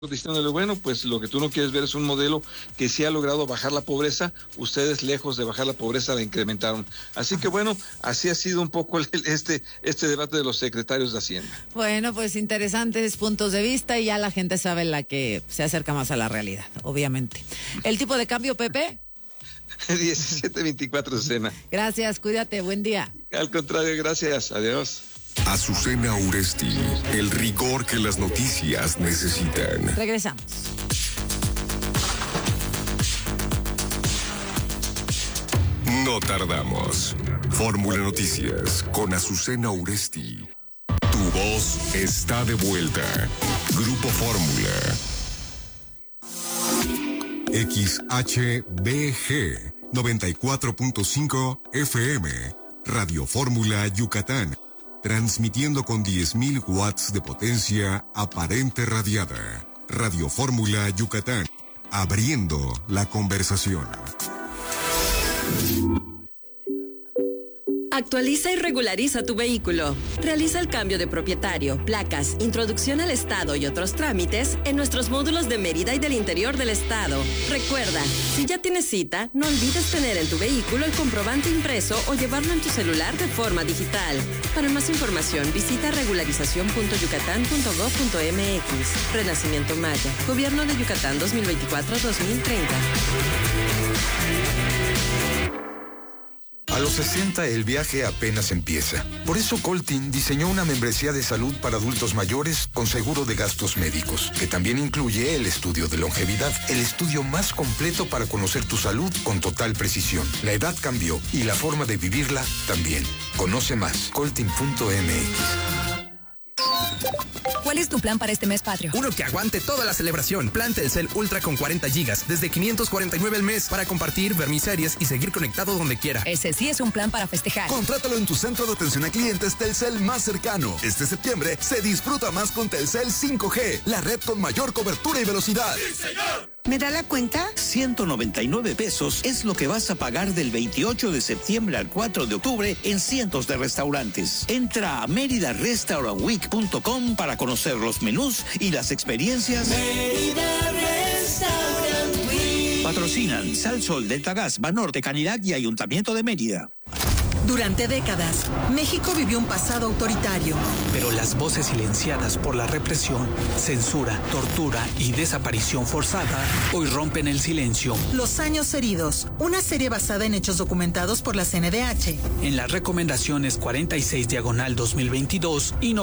diciéndole, bueno, pues lo que tú no quieres ver es un modelo que sí ha logrado bajar la pobreza, ustedes lejos de bajar la pobreza la incrementaron. Así que bueno, así ha sido un poco este debate de los secretarios de Hacienda. Bueno, pues interesantes puntos de vista y ya la gente sabe la que se acerca más a la realidad, obviamente. ¿El tipo de cambio, Pepe? 17.24, Azucena. Gracias, cuídate, buen día. Al contrario, gracias, adiós. Azucena Uresti, el rigor que las noticias necesitan. Regresamos. No tardamos. Fórmula Noticias con Azucena Uresti. Tu voz está de vuelta. Grupo Fórmula. XHBG 94.5 FM. Radio Fórmula Yucatán. Transmitiendo con 10.000 watts de potencia aparente radiada. Radio Fórmula Yucatán. Abriendo la conversación. Actualiza y regulariza tu vehículo. Realiza el cambio de propietario, placas, introducción al estado y otros trámites en nuestros módulos de Mérida y del interior del estado. Recuerda, si ya tienes cita, no olvides tener en tu vehículo el comprobante impreso o llevarlo en tu celular de forma digital. Para más información, visita regularización.yucatán.gov.mx. Renacimiento Maya. Gobierno de Yucatán 2024-2030. A los 60 el viaje apenas empieza. Por eso Coltin diseñó una membresía de salud para adultos mayores con seguro de gastos médicos, que también incluye el estudio de longevidad, el estudio más completo para conocer tu salud con total precisión. La edad cambió y la forma de vivirla también. Conoce más, coltin.mx. ¿Cuál es tu plan para este mes patrio? Uno que aguante toda la celebración. Plan Telcel Ultra con 40 gigas, desde 549 al mes, para compartir, ver mis series y seguir conectado donde quiera. Ese sí es un plan para festejar. Contrátalo en tu centro de atención a clientes Telcel más cercano. Este septiembre se disfruta más con Telcel 5G, la red con mayor cobertura y velocidad. ¡Sí, señor! ¿Me da la cuenta? 199 pesos es lo que vas a pagar del 28 de septiembre al 4 de octubre en cientos de restaurantes. Entra a meridarestaurantweek.com para conocer los menús y las experiencias. Mérida Restaurant Week. Patrocinan Sal Sol, Delta Gas, Banorte, Canilac y Ayuntamiento de Mérida. Durante décadas, México vivió un pasado autoritario. Pero las voces silenciadas por la represión, censura, tortura y desaparición forzada hoy rompen el silencio. Los años heridos, una serie basada en hechos documentados por la CNDH. En las recomendaciones 46/2022 y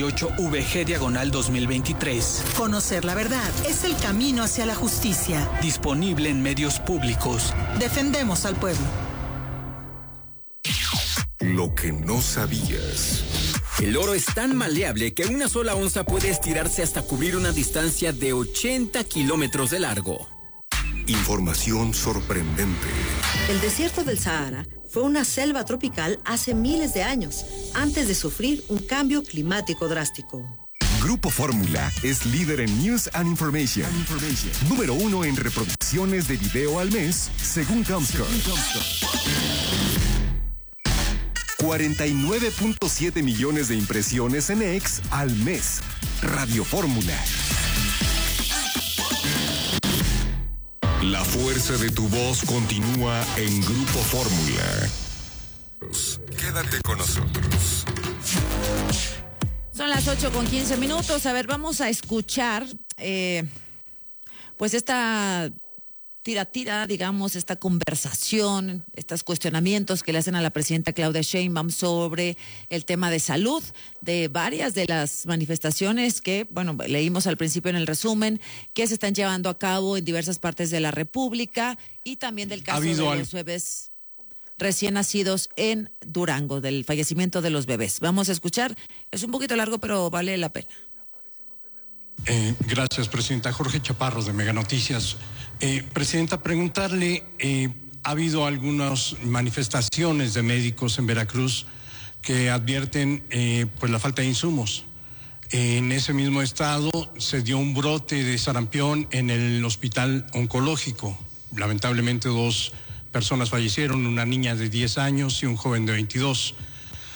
98/VG/2023. Conocer la verdad es el camino hacia la justicia. Disponible en medios públicos. Defendemos al pueblo. Lo que no sabías. El oro es tan maleable que una sola onza puede estirarse hasta cubrir una distancia de 80 kilómetros de largo. Información sorprendente. El desierto del Sahara fue una selva tropical hace miles de años, antes de sufrir un cambio climático drástico. Grupo Fórmula es líder en News and Information. Número 1 en reproducciones de video al mes, según Comscore. 49.7 millones de impresiones en X al mes. Radio Fórmula. La fuerza de tu voz continúa en Grupo Fórmula. Quédate con nosotros. Son las 8:15. A ver, vamos a escuchar pues esta tira, digamos, esta conversación, estos cuestionamientos que le hacen a la presidenta Claudia Sheinbaum sobre el tema de salud, de varias de las manifestaciones que, bueno, leímos al principio en el resumen, que se están llevando a cabo en diversas partes de la República, y también del caso de los bebés recién nacidos en Durango, del fallecimiento de los bebés. Vamos a escuchar, es un poquito largo, pero vale la pena. Gracias, presidenta. Jorge Chaparro, de Mega Noticias. Presidenta, preguntarle, ha habido algunas manifestaciones de médicos en Veracruz que advierten pues la falta de insumos. En ese mismo estado se dio un brote de sarampión en el hospital oncológico. Lamentablemente 2 personas fallecieron, una niña de 10 años y un joven de 22.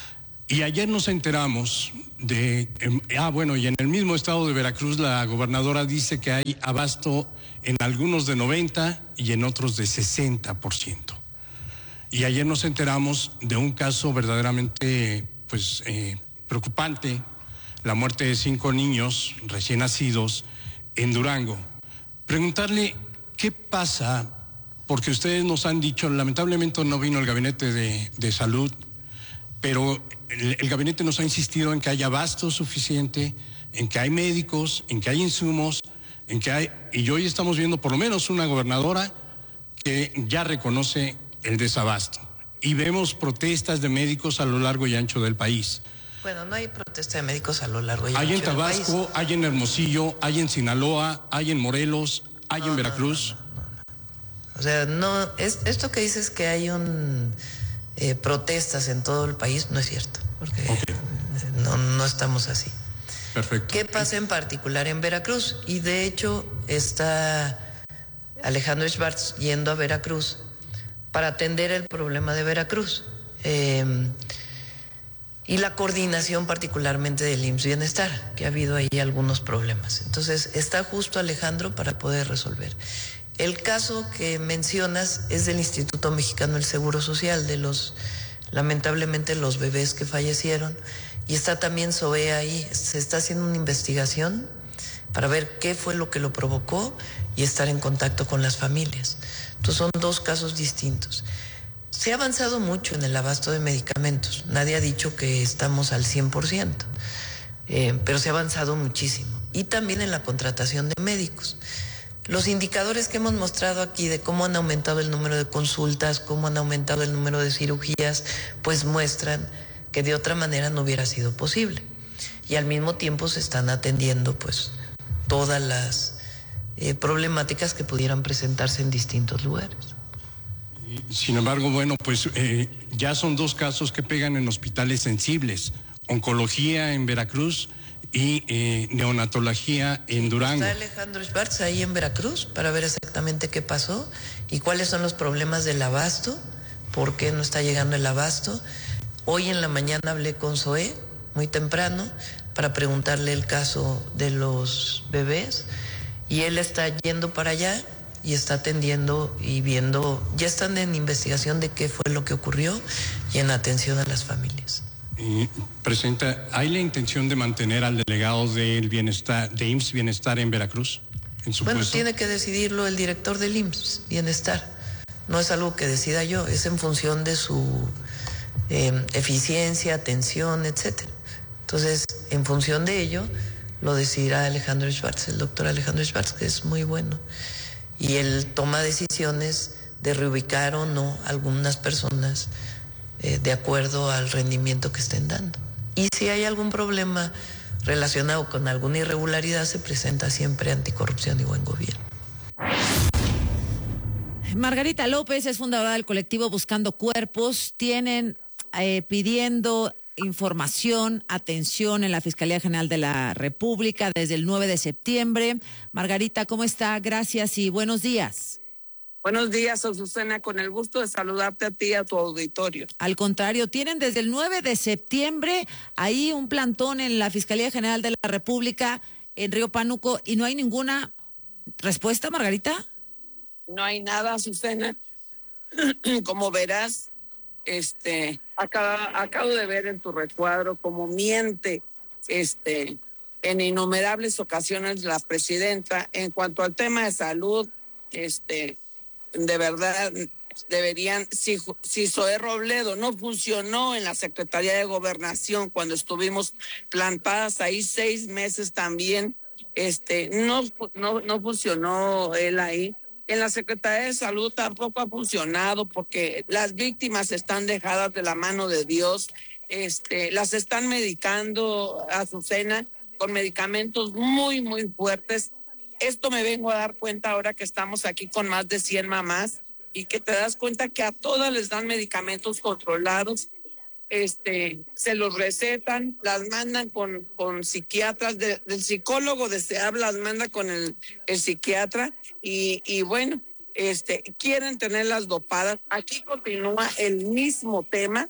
Y ayer nos enteramos de, y en el mismo estado de Veracruz la gobernadora dice que hay abasto en algunos de 90 y en otros de 60%. Y ayer nos enteramos de un caso verdaderamente preocupante, la muerte de 5 niños recién nacidos en Durango. Preguntarle qué pasa, porque ustedes nos han dicho, lamentablemente no vino el gabinete de salud, pero el gabinete nos ha insistido en que haya abasto suficiente, en que hay médicos, en que hay insumos, y hoy estamos viendo por lo menos una gobernadora que ya reconoce el desabasto. Y vemos protestas de médicos a lo largo y ancho del país. Bueno, no hay protesta de médicos a lo largo y ancho del país. Hay en Tabasco, hay en Hermosillo, hay en Sinaloa, hay en Morelos, hay en Veracruz. O sea, no, esto que dices que hay protestas en todo el país, no es cierto, porque no estamos así. Perfecto. ¿Qué pasa en particular en Veracruz? Y de hecho está Alejandro Schwartz yendo a Veracruz para atender el problema de Veracruz. Y la coordinación particularmente del IMSS Bienestar, que ha habido ahí algunos problemas. Entonces está justo Alejandro para poder resolver. El caso que mencionas es del Instituto Mexicano del Seguro Social, lamentablemente los bebés que fallecieron, y está también SOE ahí. Se está haciendo una investigación para ver qué fue lo que lo provocó y estar en contacto con las familias. Entonces son 2 casos distintos. Se ha avanzado mucho en el abasto de medicamentos. Nadie ha dicho que estamos al 100%, pero se ha avanzado muchísimo. Y también en la contratación de médicos. Los indicadores que hemos mostrado aquí de cómo han aumentado el número de consultas, cómo han aumentado el número de cirugías, pues muestran que de otra manera no hubiera sido posible. Y al mismo tiempo se están atendiendo pues todas las problemáticas que pudieran presentarse en distintos lugares. Sin embargo, ya son 2 casos que pegan en hospitales sensibles: oncología en Veracruz y neonatología en Durango. Está Alejandro Schwartz ahí en Veracruz para ver exactamente qué pasó y cuáles son los problemas del abasto, por qué no está llegando el abasto. Hoy en la mañana hablé con SOE muy temprano para preguntarle el caso de los bebés y él está yendo para allá y está atendiendo y viendo, ya están en investigación de qué fue lo que ocurrió y en atención a las familias. Presidenta, ¿hay la intención de mantener al delegado del bienestar, de IMSS Bienestar en Veracruz? Bueno, tiene que decidirlo el director del IMSS Bienestar. No es algo que decida yo, es en función de su eficiencia, atención, etcétera. Entonces, en función de ello, lo decidirá Alejandro Schwartz, el doctor Alejandro Schwartz, que es muy bueno. Y él toma decisiones de reubicar o no algunas personas de acuerdo al rendimiento que estén dando. Y si hay algún problema relacionado con alguna irregularidad, se presenta siempre Anticorrupción y Buen Gobierno. Margarita López es fundadora del colectivo Buscando Cuerpos. Tienen pidiendo información, atención en la Fiscalía General de la República desde el 9 de septiembre. Margarita, ¿cómo está? Gracias y buenos días. Buenos días, Azucena, con el gusto de saludarte a ti y a tu auditorio. Al contrario, tienen desde el 9 de septiembre ahí un plantón en la Fiscalía General de la República en Río Pánuco y no hay ninguna respuesta, Margarita. No hay nada, Azucena. Como verás, acabo de ver en tu recuadro cómo miente en innumerables ocasiones la presidenta en cuanto al tema de salud. De verdad deberían, si Zoé Robledo no funcionó en la Secretaría de Gobernación cuando estuvimos plantadas ahí 6 meses también, no funcionó él ahí. En la Secretaría de Salud tampoco ha funcionado porque las víctimas están dejadas de la mano de Dios, las están medicando, Azucena, con medicamentos muy, muy fuertes. Esto me vengo a dar cuenta ahora que estamos aquí con más de 100 mamás y que te das cuenta que a todas les dan medicamentos controlados, se los recetan, las mandan con psiquiatras, del psicólogo las manda con el psiquiatra y bueno, quieren tenerlas dopadas. Aquí continúa el mismo tema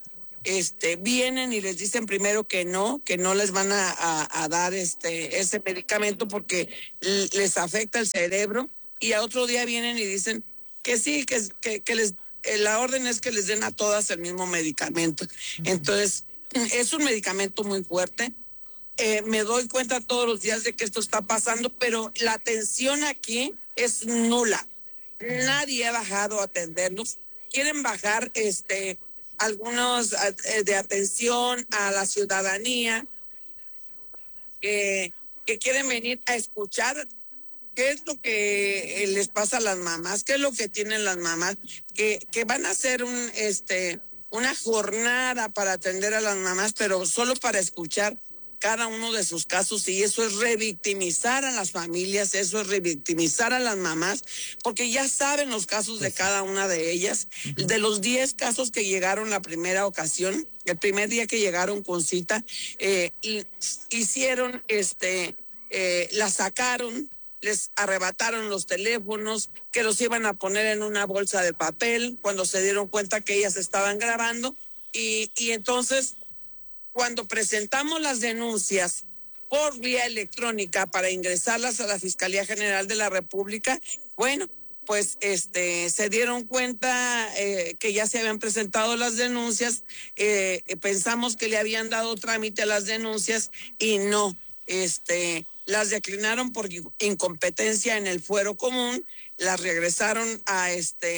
vienen y les dicen primero que no les van a dar ese medicamento porque les afecta el cerebro, y a otro día vienen y dicen que sí, que les la orden es que les den a todas el mismo medicamento. Entonces, es un medicamento muy fuerte. Me doy cuenta todos los días de que esto está pasando, pero la atención aquí es nula. Nadie ha bajado a atenderlos. Quieren bajar algunos de atención a la ciudadanía que quieren venir a escuchar qué es lo que les pasa a las mamás, qué es lo que tienen las mamás, que van a hacer una jornada para atender a las mamás, pero solo para escuchar cada uno de sus casos, y eso es revictimizar a las familias, eso es revictimizar a las mamás, porque ya saben los casos de cada una de ellas. De los 10 casos que llegaron la primera ocasión, el primer día que llegaron con cita, hicieron, la sacaron, les arrebataron los teléfonos, que los iban a poner en una bolsa de papel, cuando se dieron cuenta que ellas estaban grabando, y entonces, cuando presentamos las denuncias por vía electrónica para ingresarlas a la Fiscalía General de la República, bueno, pues se dieron cuenta que ya se habían presentado las denuncias, pensamos que le habían dado trámite a las denuncias y no, las declinaron por incompetencia en el fuero común, las regresaron a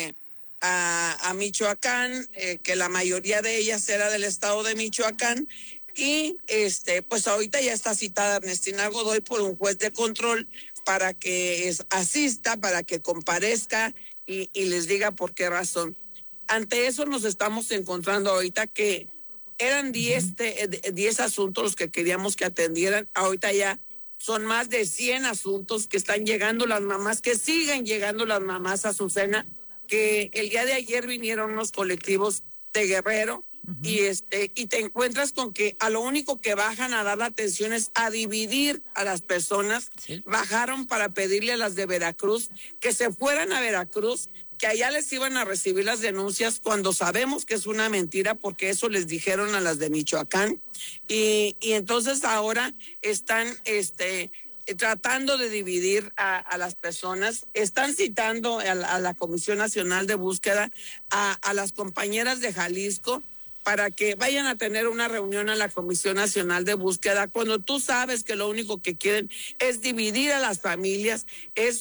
Michoacán, que la mayoría de ellas era del estado de Michoacán, y pues ahorita ya está citada Ernestina Godoy por un juez de control para que asista, para que comparezca y les diga por qué razón. Ante eso nos estamos encontrando ahorita que eran 10 asuntos los que queríamos que atendieran, ahorita ya son más de 100 asuntos que están llegando las mamás, que siguen llegando las mamás a Azucena, que el día de ayer vinieron unos colectivos de Guerrero, y te encuentras con que a lo único que bajan a dar la atención es a dividir a las personas. ¿Sí? Bajaron para pedirle a las de Veracruz que se fueran a Veracruz, que allá les iban a recibir las denuncias, cuando sabemos que es una mentira, porque eso les dijeron a las de Michoacán, y entonces ahora están tratando de dividir a las personas. Están citando a la Comisión Nacional de Búsqueda, a las compañeras de Jalisco, para que vayan a tener una reunión a la Comisión Nacional de Búsqueda, cuando tú sabes que lo único que quieren es dividir a las familias, es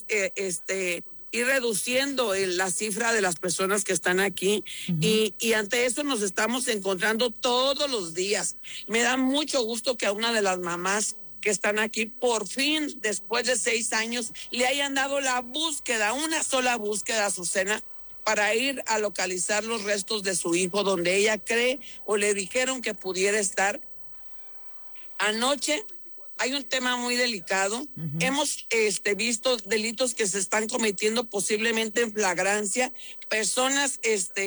ir reduciendo la cifra de las personas que están aquí, y ante eso nos estamos encontrando todos los días. Me da mucho gusto que a una de las mamás que están aquí, por fin, después de 6 años, le hayan dado la búsqueda, una sola búsqueda a Azucena, para ir a localizar los restos de su hijo, donde ella cree o le dijeron que pudiera estar. Anoche hay un tema muy delicado. Hemos visto delitos que se están cometiendo posiblemente en flagrancia, personas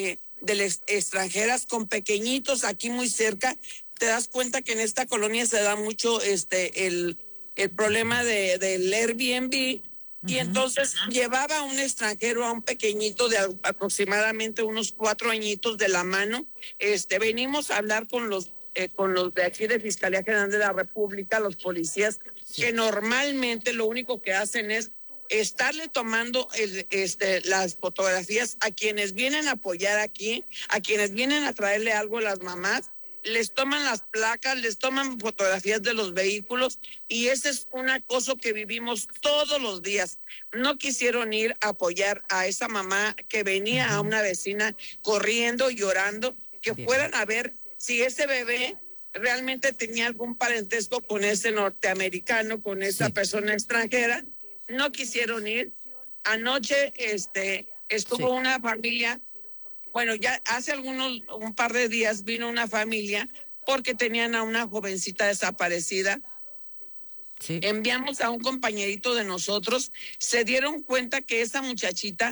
extranjeras con pequeñitos aquí muy cerca. Te das cuenta que en esta colonia se da mucho el problema del Airbnb. Y entonces llevaba a un extranjero, a un pequeñito de aproximadamente unos 4 añitos de la mano. Venimos a hablar con los de aquí de Fiscalía General de la República, los policías, que normalmente lo único que hacen es estarle tomando las fotografías a quienes vienen a apoyar aquí, a quienes vienen a traerle algo a las mamás. Les toman las placas, les toman fotografías de los vehículos, y ese es un acoso que vivimos todos los días. No quisieron ir a apoyar a esa mamá que venía a una vecina corriendo, llorando, que fueran a ver si ese bebé realmente tenía algún parentesco con ese norteamericano, con esa persona extranjera. No quisieron ir. Anoche estuvo una familia. Bueno, ya hace un par de días vino una familia porque tenían a una jovencita desaparecida. Sí. Enviamos a un compañerito de nosotros, se dieron cuenta que esa muchachita,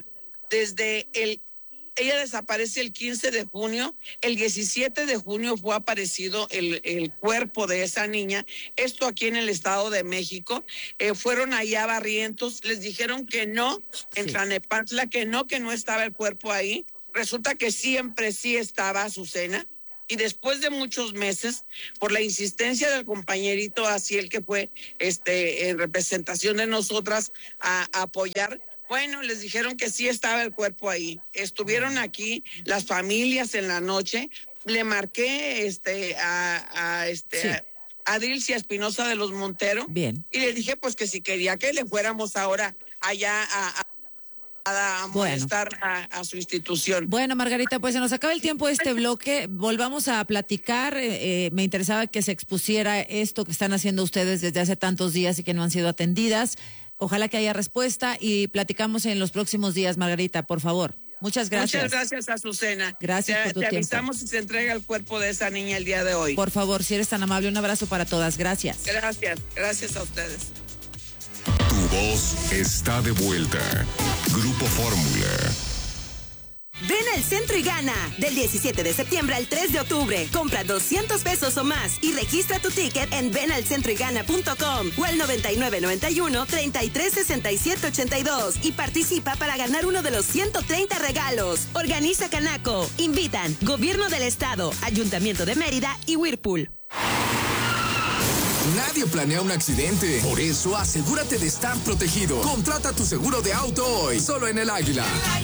ella desaparece el 15 de junio, el 17 de junio fue aparecido el cuerpo de esa niña, esto aquí en el Estado de México. Fueron allá a Barrientos, les dijeron que no, en Tlanepantla, que no estaba el cuerpo ahí. Resulta que siempre sí estaba Azucena, Y después de muchos meses, por la insistencia del compañerito Aciel, que fue en representación de nosotras a apoyar, bueno, les dijeron que sí estaba el cuerpo ahí. Estuvieron aquí las familias en la noche. Le marqué a Adilcia Espinosa de los Montero. Bien. Y le dije pues que si quería que le fuéramos ahora allá a molestar a su institución. Bueno, Margarita, pues se nos acaba el tiempo de este bloque. Volvamos a platicar. Me interesaba que se expusiera esto que están haciendo ustedes desde hace tantos días y que no han sido atendidas. Ojalá que haya respuesta y platicamos en los próximos días, Margarita, por favor. Muchas gracias. Muchas gracias, Azucena. Gracias por tu tiempo. Te avisamos si se entrega el cuerpo de esa niña el día de hoy. Por favor, si eres tan amable, un abrazo para todas. Gracias. Gracias a ustedes. Tu voz está de vuelta. Grupo Fórmula. Ven al centro y gana. Del 17 de septiembre al 3 de octubre. Compra 200 pesos o más y registra tu ticket en venalcentroygana.com o al 9991-336782 y participa para ganar uno de los 130 regalos. Organiza Canaco. Invitan Gobierno del Estado, Ayuntamiento de Mérida y Whirlpool. Nadie planea un accidente. Por eso, asegúrate de estar protegido. Contrata tu seguro de auto hoy, solo en El Águila.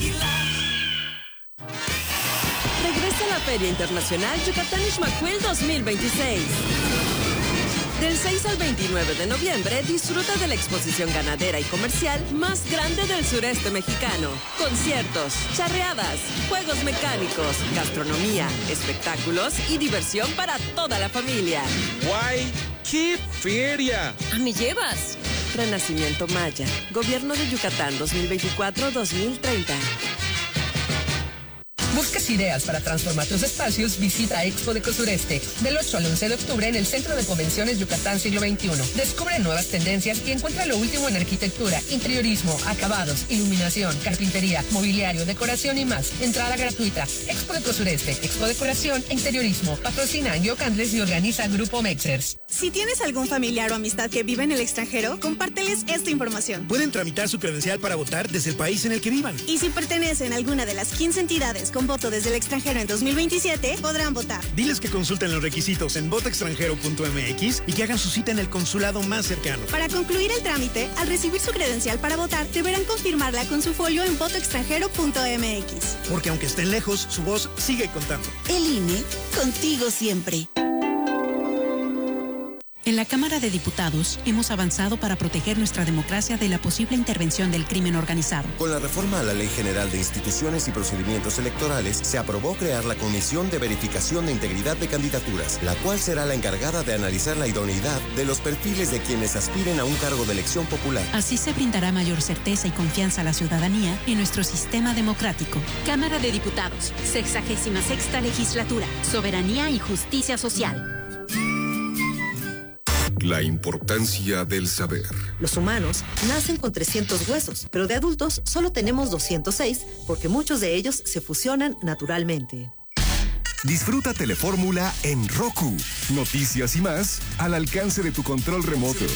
Regresa a la Feria Internacional Yucatán Ixmaquil 2026. Del 6 al 29 de noviembre, disfruta de la exposición ganadera y comercial más grande del sureste mexicano. Conciertos, charreadas, juegos mecánicos, gastronomía, espectáculos y diversión para toda la familia. ¡Guay! ¡Qué feria! ¿A mí llevas? Renacimiento Maya, Gobierno de Yucatán 2024-2030. ¿Buscas ideas para transformar tus espacios? Visita Expo Deco Sureste del 8 al 11 de octubre en el Centro de Convenciones Yucatán Siglo XXI. Descubre nuevas tendencias y encuentra lo último en arquitectura, interiorismo, acabados, iluminación, carpintería, mobiliario, decoración y más. Entrada gratuita. Expo Deco Sureste, Expo Decoración e Interiorismo. Patrocina Angio Candles y organiza Grupo Mexers. Si tienes algún familiar o amistad que vive en el extranjero, compárteles esta información. Pueden tramitar su credencial para votar desde el país en el que vivan. Y si pertenecen a alguna de las 15 entidades con voto desde el extranjero en 2027, podrán votar. Diles que consulten los requisitos en votoextranjero.mx y que hagan su cita en el consulado más cercano. Para concluir el trámite, al recibir su credencial para votar, deberán confirmarla con su folio en votoextranjero.mx. Porque aunque estén lejos, su voz sigue contando. El INE, contigo siempre. En la Cámara de Diputados hemos avanzado para proteger nuestra democracia de la posible intervención del crimen organizado. Con la reforma a la Ley General de Instituciones y Procedimientos Electorales, se aprobó crear la Comisión de Verificación de Integridad de Candidaturas, la cual será la encargada de analizar la idoneidad de los perfiles de quienes aspiren a un cargo de elección popular. Así se brindará mayor certeza y confianza a la ciudadanía en nuestro sistema democrático. Cámara de Diputados, 66ª Legislatura, Soberanía y Justicia Social. La importancia del saber. Los humanos nacen con 300 huesos, pero de adultos solo tenemos 206 porque muchos de ellos se fusionan naturalmente. Disfruta Telefórmula en Roku. Noticias y más al alcance de tu control remoto.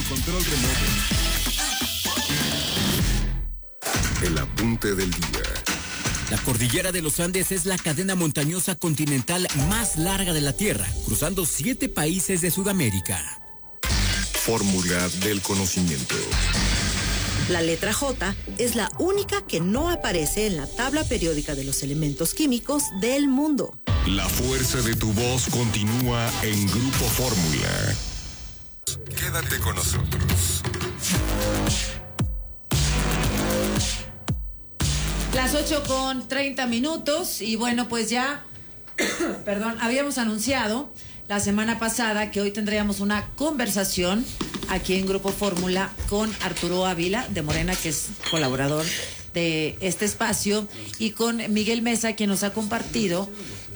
El apunte del día. La cordillera de los Andes es la cadena montañosa continental más larga de la Tierra, cruzando 7 países de Sudamérica. Fórmula del conocimiento. La letra J es la única que no aparece en la tabla periódica de los elementos químicos del mundo. La fuerza de tu voz continúa en Grupo Fórmula. Quédate con nosotros. Las 8:30 y bueno, pues ya, habíamos anunciado la semana pasada que hoy tendríamos una conversación aquí en Grupo Fórmula con Arturo Ávila de Morena, que es colaborador de este espacio, y con Miguel Mesa, quien nos ha compartido,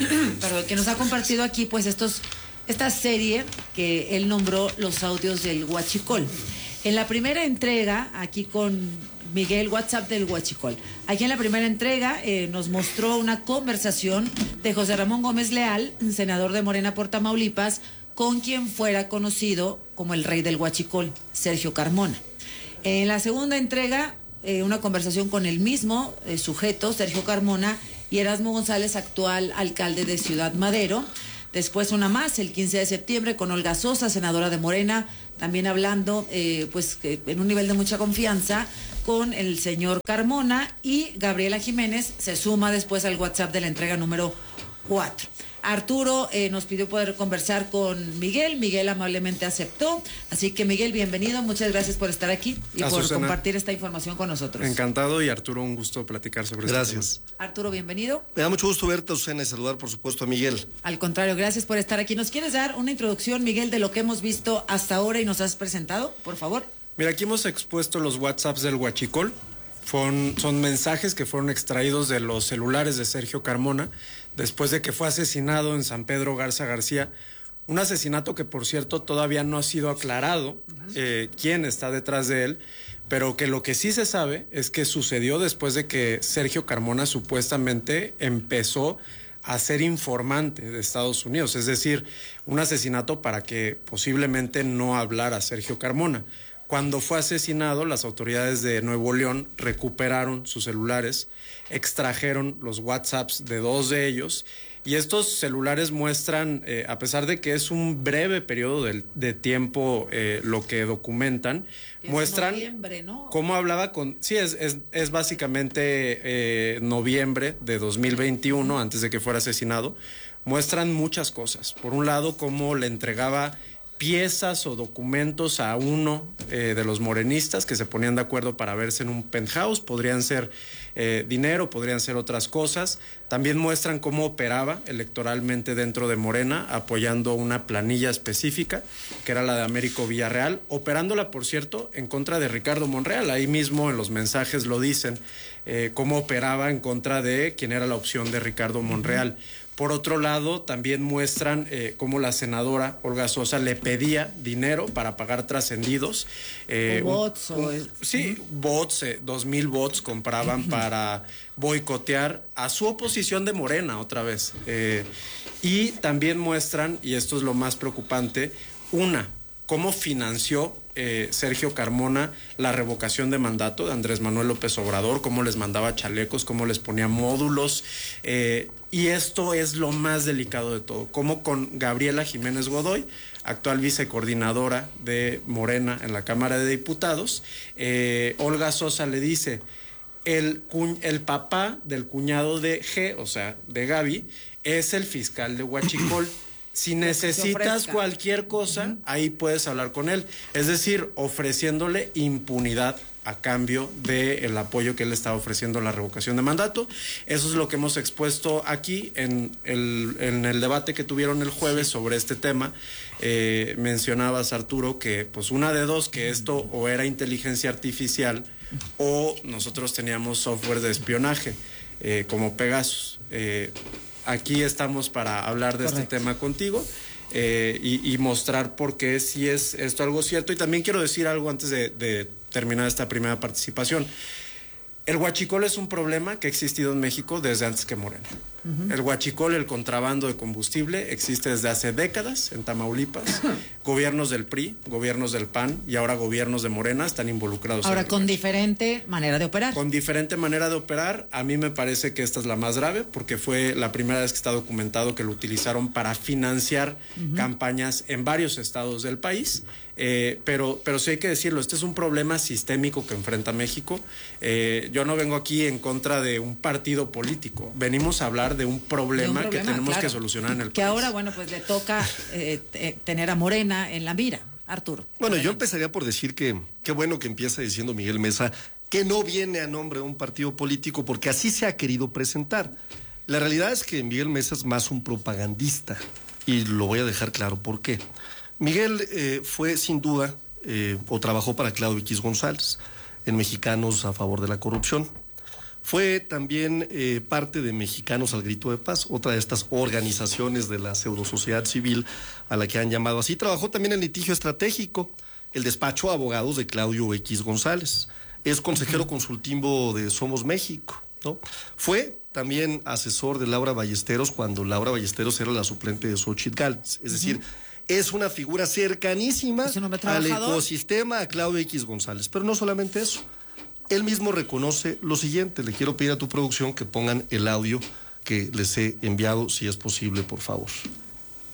aquí pues esta serie que él nombró Los Audios del Huachicol. En la primera entrega, aquí con Miguel, WhatsApp del Huachicol. Aquí en la primera entrega nos mostró una conversación de José Ramón Gómez Leal, senador de Morena por Tamaulipas, con quien fuera conocido como el rey del Huachicol, Sergio Carmona. En la segunda entrega, una conversación con el mismo sujeto, Sergio Carmona, y Erasmo González, actual alcalde de Ciudad Madero, Después una más, el 15 de septiembre, con Olga Sosa, senadora de Morena, también hablando, en un nivel de mucha confianza, con el señor Carmona, y Gabriela Jiménez se suma después al WhatsApp de la entrega número 4. Arturo nos pidió poder conversar con Miguel. Miguel amablemente aceptó. Así que, Miguel, bienvenido. Muchas gracias por estar aquí y por compartir esta información con nosotros. Encantado, y Arturo, un gusto platicar sobre esto. Gracias. Arturo, bienvenido. Me da mucho gusto verte, Azucena, y saludar, por supuesto, a Miguel. Al contrario, gracias por estar aquí. ¿Nos quieres dar una introducción, Miguel, de lo que hemos visto hasta ahora y nos has presentado, por favor? Mira, aquí hemos expuesto los WhatsApps del Huachicol. Son mensajes que fueron extraídos de los celulares de Sergio Carmona después de que fue asesinado en San Pedro Garza García. Un asesinato que, por cierto, todavía no ha sido aclarado quién está detrás de él, pero que lo que sí se sabe es que sucedió después de que Sergio Carmona supuestamente empezó a ser informante de Estados Unidos, es decir, un asesinato para que posiblemente no hablara Sergio Carmona. Cuando fue asesinado, las autoridades de Nuevo León recuperaron sus celulares, extrajeron los WhatsApps de 2 de ellos, y estos celulares muestran, a pesar de que es un breve periodo de tiempo lo que documentan, muestran noviembre, ¿no? Cómo hablaba con... Sí, es básicamente noviembre de 2021, antes de que fuera asesinado. Muestran muchas cosas. Por un lado, cómo le entregaba piezas o documentos a uno de los morenistas que se ponían de acuerdo para verse en un penthouse. Podrían ser dinero, podrían ser otras cosas. También muestran cómo operaba electoralmente dentro de Morena, apoyando una planilla específica, que era la de Américo Villarreal, operándola, por cierto, en contra de Ricardo Monreal. Ahí mismo en los mensajes lo dicen, cómo operaba en contra de quien era la opción de Ricardo Monreal. Por otro lado, también muestran cómo la senadora Olga Sosa le pedía dinero para pagar trascendidos. Bots. Sí, bots, 2,000 bots compraban para boicotear a su oposición de Morena otra vez. Y también muestran, y esto es lo más preocupante, cómo financió Sergio Carmona la revocación de mandato de Andrés Manuel López Obrador, cómo les mandaba chalecos, cómo les ponía módulos, y esto es lo más delicado de todo, cómo con Gabriela Jiménez Godoy, actual vicecoordinadora de Morena en la Cámara de Diputados, Olga Sosa le dice, el papá del cuñado de G, o sea, de Gaby, es el fiscal de Huachicol. Si necesitas cualquier cosa, ahí puedes hablar con él. Es decir, ofreciéndole impunidad a cambio del apoyo que él estaba ofreciendo a la revocación de mandato. Eso es lo que hemos expuesto aquí en el debate que tuvieron el jueves sobre este tema. Mencionabas, Arturo, que pues una de dos, que esto o era inteligencia artificial o nosotros teníamos software de espionaje, como Pegasus. Aquí estamos para hablar de este tema contigo y mostrar por qué sí es esto algo cierto. Y también quiero decir algo antes de terminar esta primera participación. El huachicol es un problema que ha existido en México desde antes que Morena. El huachicol, el contrabando de combustible, existe desde hace décadas en Tamaulipas. Gobiernos del PRI, gobiernos del PAN y ahora gobiernos de Morena están involucrados. Ahora, con diferente manera de operar. Con diferente manera de operar. A mí me parece que esta es la más grave porque fue la primera vez que está documentado que lo utilizaron para financiar campañas en varios estados del país. Pero sí hay que decirlo, este es un problema sistémico que enfrenta México. Yo no vengo aquí en contra de un partido político, venimos a hablar de un problema que tenemos que solucionar en el país. Que ahora, bueno, pues le toca tener a Morena en la mira. Arturo. Bueno, yo empezaría por decir que qué bueno que empieza diciendo Miguel Mesa que no viene a nombre de un partido político, porque así se ha querido presentar. La realidad es que Miguel Mesa es más un propagandista, y lo voy a dejar claro por qué. Miguel fue sin duda, o trabajó para Claudio X González, en Mexicanos a favor de la corrupción. Fue también parte de Mexicanos al Grito de Paz, otra de estas organizaciones de la pseudosociedad civil a la que han llamado así. Trabajó también en litigio estratégico, el despacho de abogados de Claudio X González. Es consejero consultivo de Somos México, ¿no? Fue también asesor de Laura Ballesteros cuando Laura Ballesteros era la suplente de Xóchitl Gálvez. Es decir, es una figura cercanísima al ecosistema, a Claudio X González. Pero no solamente eso. Él mismo reconoce lo siguiente. Le quiero pedir a tu producción que pongan el audio que les he enviado, si es posible, por favor.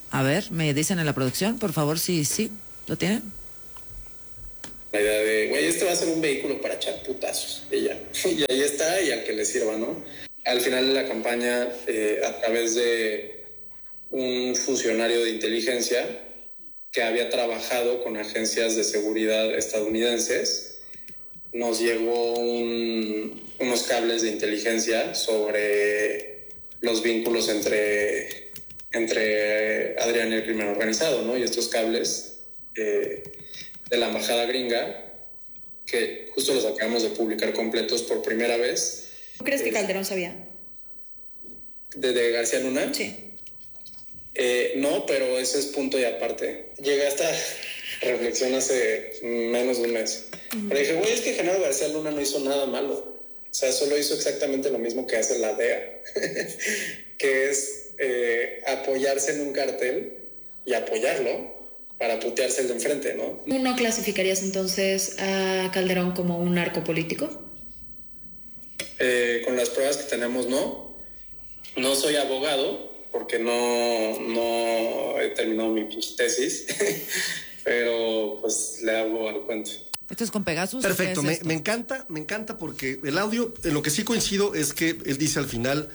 A ver, me dicen en la producción, por favor, sí, ¿lo tienen? La idea de, güey, este va a ser un vehículo para echar putazos. Y ya. Y ahí está, y al que le sirva, ¿no? Al final de la campaña, a través de un funcionario de inteligencia que había trabajado con agencias de seguridad estadounidenses, nos llegó unos cables de inteligencia sobre los vínculos entre Adrián y el crimen organizado, ¿no? Y estos cables de la embajada gringa, que justo los acabamos de publicar completos por primera vez. ¿Tú crees que Calderón sabía? ¿De García Luna? Sí. No, pero ese es punto y aparte. Llegué a esta reflexión hace menos de un mes. Pero dije, güey, es que Genaro García Luna no hizo nada malo. O sea, solo hizo exactamente lo mismo que hace la DEA, que es apoyarse en un cártel y apoyarlo para putearse el de enfrente, ¿no? ¿Tú no clasificarías entonces a Calderón como un narcopolítico? Con las pruebas que tenemos, no. No soy abogado, porque no he terminado mi tesis, pero pues le hago al cuento. ¿Esto es con Pegasus? Perfecto, ¿Qué es me encanta porque el audio, en lo que sí coincido es que él dice al final,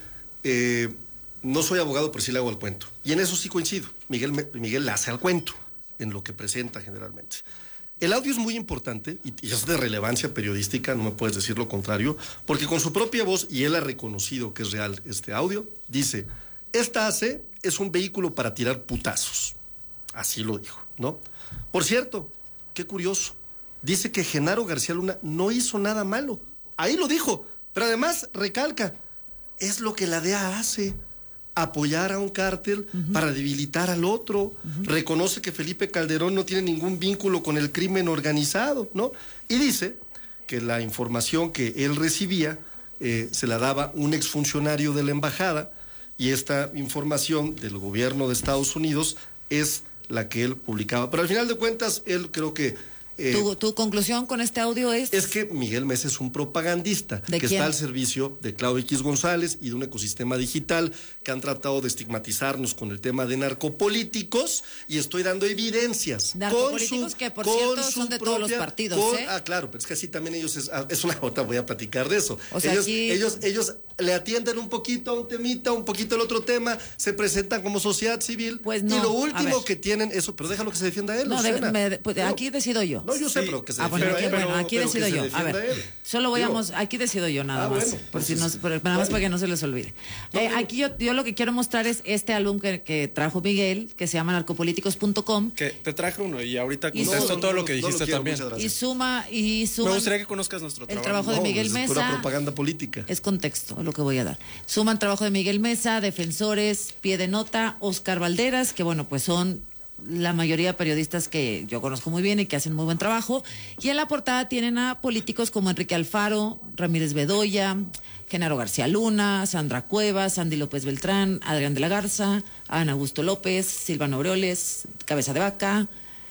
no soy abogado, pero sí le hago al cuento. Y en eso sí coincido. Miguel le hace al cuento, en lo que presenta generalmente. El audio es muy importante y es de relevancia periodística, no me puedes decir lo contrario, porque con su propia voz, y él ha reconocido que es real este audio, dice, esta AC es un vehículo para tirar putazos. Así lo dijo, ¿no? Por cierto, qué curioso, dice que Genaro García Luna no hizo nada malo. Ahí lo dijo, pero además recalca, es lo que la DEA hace. Apoyar a un cártel para debilitar al otro. Reconoce que Felipe Calderón no tiene ningún vínculo con el crimen organizado, ¿no? Y dice que la información que él recibía se la daba un exfuncionario de la embajada y esta información del gobierno de Estados Unidos es la que él publicaba. Pero al final de cuentas, él creo que... ¿Tu conclusión con este audio es? Es que Miguel Mesa es un propagandista que está al servicio de Claudio X González y de un ecosistema digital que han tratado de estigmatizarnos con el tema de narcopolíticos y estoy dando evidencias. Narcopolíticos que, por cierto, son de todos los partidos, ¿eh? Ah, claro, pero es que así también ellos es una otra, voy a platicar de eso. O sea, ellos le atienden un poquito a un temita, un poquito al otro tema, se presentan como sociedad civil pues no, y lo último que tienen, eso, pero déjalo que se defienda él. No, aquí decido yo. No, yo sé, pero que se defienda él. Bueno, aquí decido yo. A ver, solo aquí decido yo nada más. Bueno, por si nada más para que no se les olvide. Aquí yo lo que quiero mostrar es este álbum que trajo Miguel, que se llama narcopolíticos.com. Que te traje uno y ahorita contesto todo lo que dijiste también. Y suma. Me gustaría que conozcas nuestro trabajo. El trabajo de Miguel Mesa. Es pura propaganda política. Es contexto lo que voy a dar. Suman trabajo de Miguel Mesa, Defensores, Pie de Nota, Oscar Valderas, que bueno, pues son la mayoría de periodistas que yo conozco muy bien y que hacen muy buen trabajo. Y en la portada tienen a políticos como Enrique Alfaro, Ramírez Bedoya, Genaro García Luna, Sandra Cuevas, Andy López Beltrán, Adrián de la Garza, Ana Augusto López, Silvano Aureoles, Cabeza de Vaca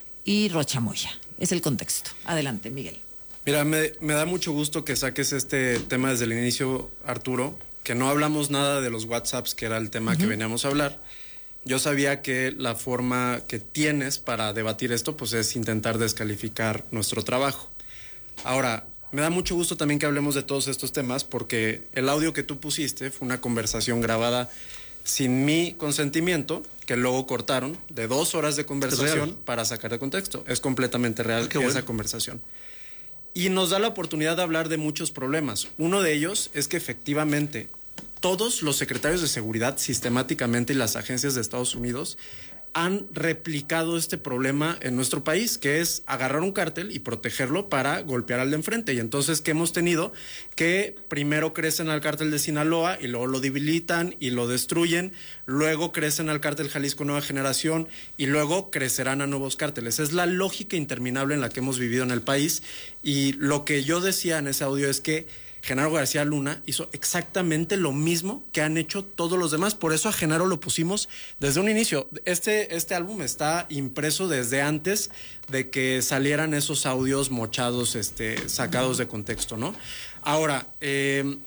y Rocha Moya. Es el contexto. Adelante, Miguel. Mira, me da mucho gusto que saques este tema desde el inicio, Arturo, que no hablamos nada de los WhatsApps, que era el tema que veníamos a hablar. Yo sabía que la forma que tienes para debatir esto, pues es intentar descalificar nuestro trabajo. Ahora, me da mucho gusto también que hablemos de todos estos temas, porque el audio que tú pusiste fue una conversación grabada sin mi consentimiento, que luego cortaron, de 2 horas de conversación para sacar de contexto. Es completamente real esa conversación. Y nos da la oportunidad de hablar de muchos problemas. Uno de ellos es que efectivamente todos los secretarios de seguridad sistemáticamente y las agencias de Estados Unidos han replicado este problema en nuestro país, que es agarrar un cártel y protegerlo para golpear al de enfrente. Y entonces, ¿qué hemos tenido? Que primero crecen al cártel de Sinaloa y luego lo debilitan y lo destruyen, luego crecen al cártel Jalisco Nueva Generación y luego crecerán a nuevos cárteles. Es la lógica interminable en la que hemos vivido en el país, y lo que yo decía en ese audio es que Genaro García Luna hizo exactamente lo mismo que han hecho todos los demás. Por eso a Genaro lo pusimos desde un inicio. Este álbum está impreso desde antes de que salieran esos audios mochados, sacados de contexto, ¿no? Ahora,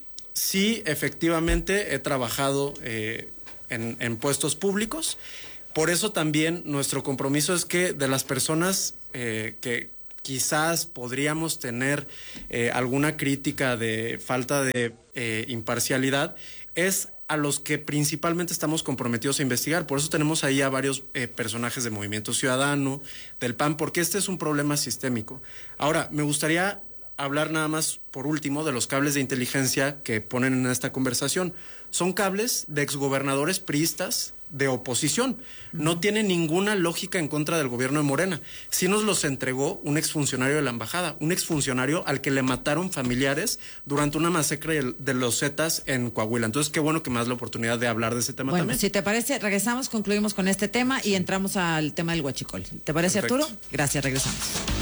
sí, efectivamente he trabajado en puestos públicos, Por eso también nuestro compromiso es que de las personas que quizás podríamos tener alguna crítica de falta de imparcialidad, es a los que principalmente estamos comprometidos a investigar. Por eso tenemos ahí a varios personajes de Movimiento Ciudadano, del PAN, porque este es un problema sistémico. Ahora, me gustaría hablar nada más, por último, de los cables de inteligencia que ponen en esta conversación. Son cables de exgobernadores priistas de oposición. No tiene ninguna lógica en contra del gobierno de Morena. Sí nos los entregó un exfuncionario de la embajada, un exfuncionario al que le mataron familiares durante una masacre de los Zetas en Coahuila. Entonces, qué bueno que me das la oportunidad de hablar de ese tema también. Si te parece, regresamos, concluimos con este tema y entramos al tema del huachicol. ¿Te parece, Perfecto. Arturo? Gracias, regresamos.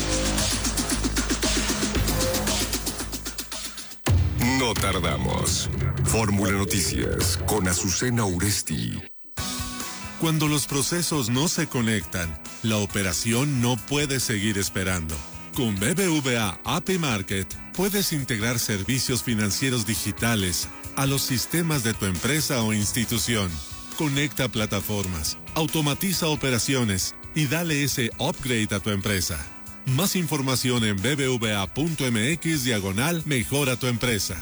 No tardamos. Fórmula Noticias con Azucena Uresti. Cuando los procesos no se conectan, la operación no puede seguir esperando. Con BBVA API Market puedes integrar servicios financieros digitales a los sistemas de tu empresa o institución. Conecta plataformas, automatiza operaciones y dale ese upgrade a tu empresa. Más información en bbva.mx/mejora tu empresa.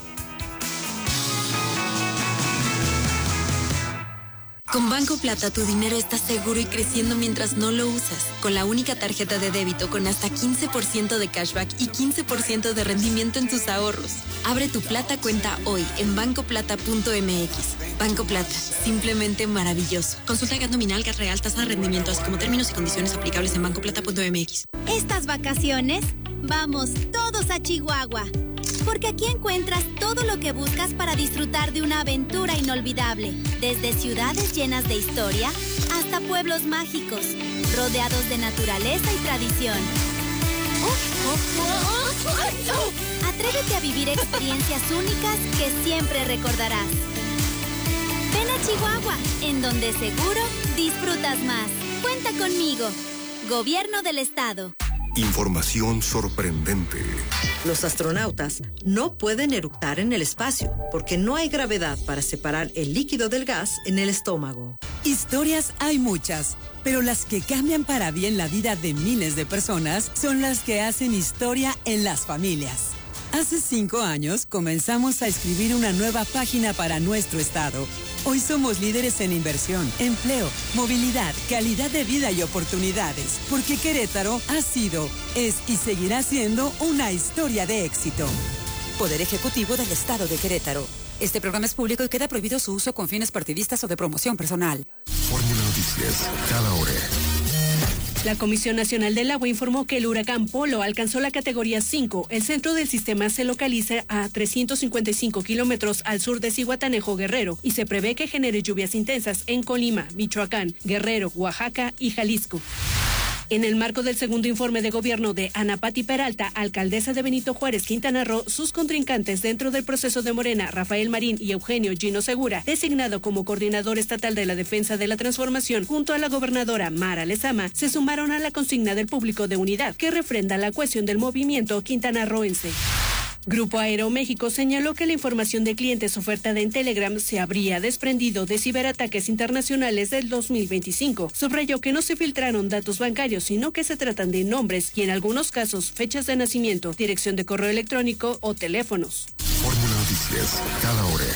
Con Banco Plata tu dinero está seguro y creciendo mientras no lo usas. Con la única tarjeta de débito con hasta 15% de cashback y 15% de rendimiento en tus ahorros. Abre tu Plata cuenta hoy en bancoplata.mx. Banco Plata, simplemente maravilloso. Consulta GAT nominal, GAT real, tasa de rendimiento, así como términos y condiciones aplicables en bancoplata.mx. Estas vacaciones, vamos todos a Chihuahua. Porque aquí encuentras todo lo que buscas para disfrutar de una aventura inolvidable. Desde ciudades llenas de historia hasta pueblos mágicos, rodeados de naturaleza y tradición. Atrévete a vivir experiencias únicas que siempre recordarás. Ven a Chihuahua, en donde seguro disfrutas más. Cuenta conmigo. Gobierno del Estado. Información sorprendente. Los astronautas no pueden eructar en el espacio porque no hay gravedad para separar el líquido del gas en el estómago. Historias hay muchas, pero las que cambian para bien la vida de miles de personas son las que hacen historia en las familias. Hace 5 años comenzamos a escribir una nueva página para nuestro estado. Hoy somos líderes en inversión, empleo, movilidad, calidad de vida y oportunidades, porque Querétaro ha sido, es y seguirá siendo una historia de éxito. Poder Ejecutivo del Estado de Querétaro. Este programa es público y queda prohibido su uso con fines partidistas o de promoción personal. Fórmula Noticias, cada hora. La Comisión Nacional del Agua informó que el huracán Polo alcanzó la categoría 5. El centro del sistema se localiza a 355 kilómetros al sur de Zihuatanejo, Guerrero, y se prevé que genere lluvias intensas en Colima, Michoacán, Guerrero, Oaxaca y Jalisco. En el marco del segundo informe de gobierno de Ana Pati Peralta, alcaldesa de Benito Juárez, Quintana Roo, sus contrincantes dentro del proceso de Morena, Rafael Marín y Eugenio Gino Segura, designado como coordinador estatal de la defensa de la transformación, junto a la gobernadora Mara Lezama, se sumaron a la consigna del público de unidad, que refrenda la cohesión del movimiento quintanarroense. Grupo Aeroméxico señaló que la información de clientes ofertada en Telegram se habría desprendido de ciberataques internacionales del 2025. Subrayó que no se filtraron datos bancarios, sino que se tratan de nombres y en algunos casos fechas de nacimiento, dirección de correo electrónico o teléfonos. Fórmula Noticias, cada hora.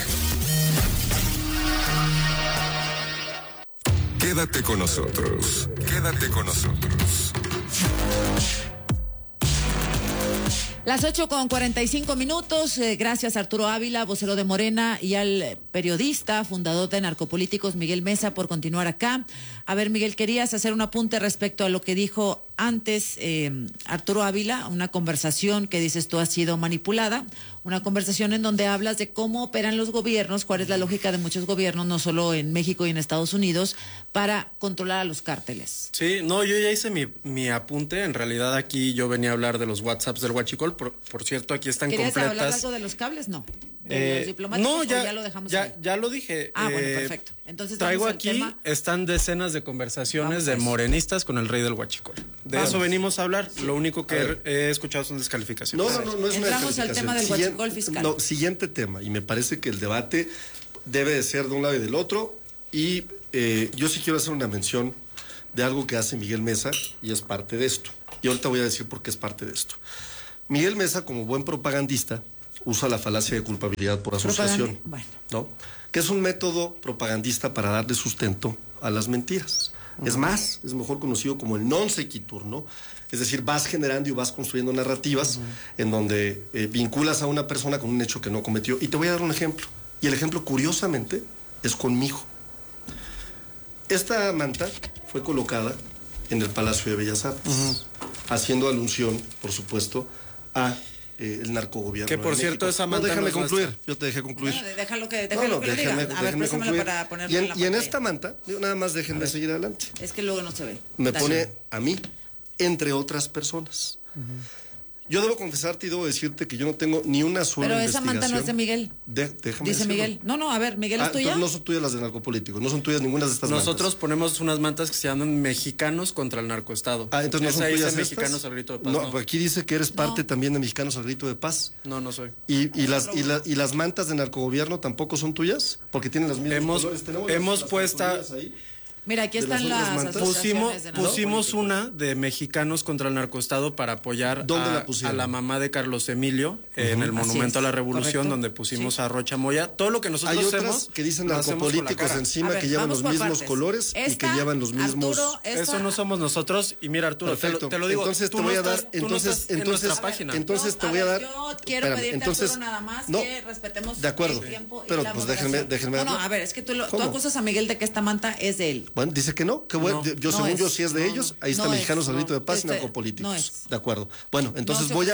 Quédate con nosotros. Quédate con nosotros. Las 8:45. Gracias a Arturo Ávila, vocero de Morena, y al periodista, fundador de Narcopolíticos, Miguel Mesa, por continuar acá. A ver, Miguel, querías hacer un apunte respecto a lo que dijo antes Arturo Ávila, una conversación que dices tú ha sido manipulada, una conversación en donde hablas de cómo operan los gobiernos, cuál es la lógica de muchos gobiernos, no solo en México y en Estados Unidos, para controlar a los cárteles. Sí, no, yo ya hice mi apunte. En realidad aquí yo venía a hablar de los WhatsApps del huachicol. Por cierto, aquí están completas. ¿Querías hablar algo de los cables? No. ¿De los diplomáticos? No, ya, ¿o ya lo dejamos ya, ahí? ya lo dije. Bueno, perfecto. Entonces traigo vamos al aquí, tema. están decenas de conversaciones de morenistas con el rey del huachicol. De eso venimos a hablar. Lo único que he escuchado son descalificaciones. No es una descalificación. Entramos al tema del huachicol fiscal. No, siguiente tema, y me parece que el debate debe de ser de un lado y del otro, y yo sí quiero hacer una mención de algo que hace Miguel Mesa y es parte de esto. Y ahorita voy a decir por qué es parte de esto. Miguel Mesa, como buen propagandista, usa la falacia de culpabilidad por asociación, ¿no? Que es un método propagandista para darle sustento a las mentiras. Es más, es mejor conocido como el non sequitur, ¿no? Es decir, vas generando y vas construyendo narrativas en donde vinculas a una persona con un hecho que no cometió. Y te voy a dar un ejemplo. Y el ejemplo, curiosamente, es conmigo. Esta manta fue colocada en el Palacio de Bellas Artes, haciendo alusión, por supuesto, a el narcogobierno. Que por cierto, esa manta. No, déjame concluir. Yo te dejé concluir. No, déjalo que lo diga. A ver, préstamela para ponerlo en la pantalla. Y en esta manta, nada más déjenme seguir adelante. Es que luego no se ve. Me pone a mí, entre otras personas. Yo debo confesarte y debo decirte que yo no tengo ni una sola Pero investigación. esa manta no es de Miguel. Déjame Dice decirlo. Miguel. No, a ver, Miguel, ¿es tuya? No son tuyas las de narcopolíticos, no son tuyas ninguna de estas Nosotros mantas. ponemos unas mantas que se llaman Mexicanos contra el Narcoestado. Entonces no son Esa tuyas dice estas. Mexicanos al Grito de Paz. No, aquí dice que eres parte también de Mexicanos al Grito de Paz. No, no soy. ¿Y las mantas de narcogobierno tampoco son tuyas? Porque tienen las mismas colores. Hemos puesto... Mira, aquí están las asociaciones de pusimos una de Mexicanos contra el Narcoestado para apoyar a la mamá de Carlos Emilio en el Monumento a la Revolución, donde pusimos a Rocha Moya. Todo lo que nosotros hay hacemos... otras que dicen narcopolíticos encima, que llevan los mismos colores y que llevan los mismos... Eso no somos nosotros. Y mira, Arturo, te lo digo. Entonces te voy a dar... Entonces te voy a dar... Yo quiero pedirte, Arturo, nada más que respetemos el tiempo y la déjenme No, a ver, es que tú acusas a Miguel de que esta manta es de él. Bueno, dice que no, que bueno, según yo sí es de ellos, ahí está Mexicanos al Grito de Paz y narcopolíticos. De acuerdo. Bueno, entonces voy a...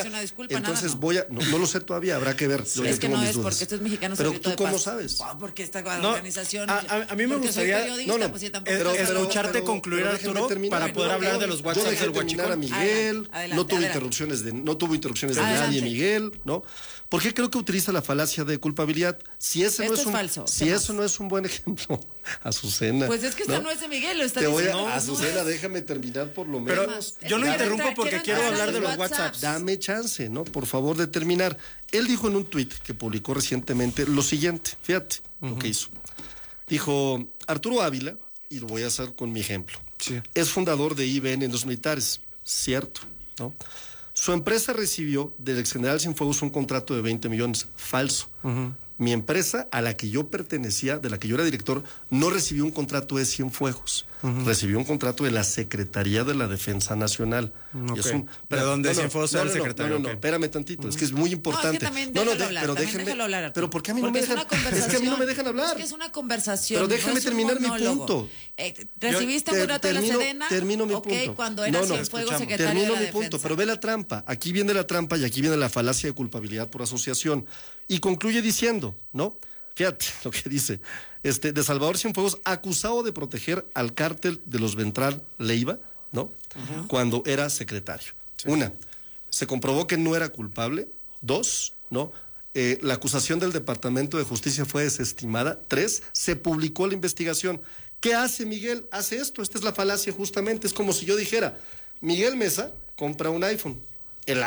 No lo sé todavía, habrá que ver. Es que no es porque esto es Mexicanos al Grito de Paz. Pero tú cómo sabes. Porque esta organización... A mí me gustaría escucharte concluir, Arturo, para poder hablar de los WhatsApp del Huachicol. A Miguel, no tuvo interrupciones de nadie, Miguel, ¿no? ¿Por qué creo que utiliza la falacia de culpabilidad? Si ese eso no es un buen ejemplo, Azucena. Pues es que esta no es de Miguel, lo está diciendo. Azucena, déjame terminar por lo menos. Pero yo no interrumpo porque quiero hablar de los WhatsApp. Dame chance, ¿no? Por favor, de terminar. Él dijo en un tuit que publicó recientemente lo siguiente, fíjate lo que hizo. Dijo, Arturo Ávila, y lo voy a hacer con mi ejemplo, es fundador de IBN en los militares, cierto, ¿no? Su empresa recibió del exgeneral Cienfuegos un contrato de 20 millones, falso. Mi empresa, a la que yo pertenecía, de la que yo era director, no recibió un contrato de Cienfuegos. Recibió un contrato de la Secretaría de la Defensa Nacional. ¿De dónde Cienfuegos era el secretario? No, espérame tantito, es que es muy importante. Déjalo hablar. Pero ¿por qué a mí no me dejan? Es que a mí no me dejan hablar. Es que es una conversación. Pero déjame terminar mi punto. ¿Recibiste un contrato de la Sedena? Termino mi punto. Cuando era Cienfuegos secretario de la Termino mi Defensa. punto, pero ve la trampa. Aquí viene la trampa y aquí viene la falacia de culpabilidad por asociación. Y concluye diciendo, ¿no? Fíjate lo que dice, de Salvador Cienfuegos, acusado de proteger al cártel de los Ventral Leiva, ¿no? Cuando era secretario. Una, se comprobó que no era culpable. Dos, ¿no? La acusación del Departamento de Justicia fue desestimada. Tres, se publicó la investigación. ¿Qué hace Miguel? Hace esto. Esta es la falacia justamente. Es como si yo dijera, Miguel Mesa compra un iPhone. El